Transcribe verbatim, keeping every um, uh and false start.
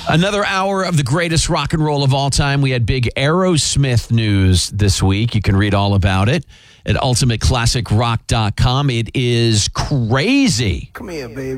Another hour of the greatest rock and roll of all time. We had big Aerosmith news this week. You can read all about it at ultimate classic rock dot com. It is crazy. Come here, baby.